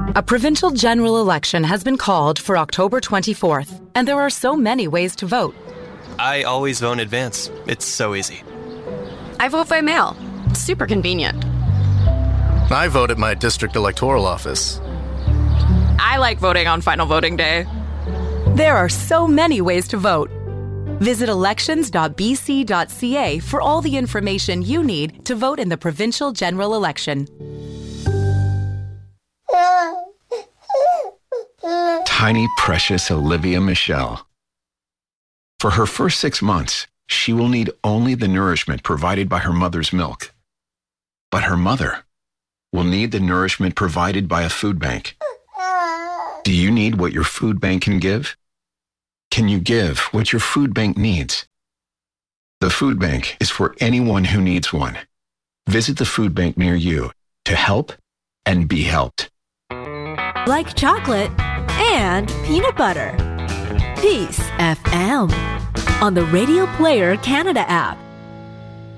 A provincial general election has been called for October 24th, and there are so many ways to vote. I always vote in advance. It's so easy. I vote by mail. Super convenient. I vote at my district electoral office. I like voting on final voting day. There are so many ways to vote. Visit elections.bc.ca for all the information you need to vote in the provincial general election. Tiny, precious Olivia Michelle. For her first 6 months, she will need only the nourishment provided by her mother's milk. But her mother will need the nourishment provided by a food bank. Do you need what your food bank can give? Can you give what your food bank needs? The food bank is for anyone who needs one. Visit the food bank near you to help and be helped. Like chocolate and peanut butter. Peace FM on the Radio Player Canada app.